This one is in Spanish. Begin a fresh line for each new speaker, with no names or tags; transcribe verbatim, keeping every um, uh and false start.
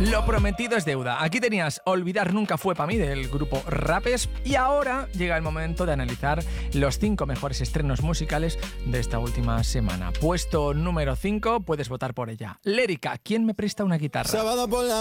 Lo prometido es deuda. Aquí tenías Olvidar Nunca Fue Pa' Mí del grupo Rapes y ahora llega el momento de analizar los cinco mejores estrenos musicales de esta última semana. Puesto número cinco, puedes votar por ella. Lérica, ¿quién me presta una guitarra?
Sábado por la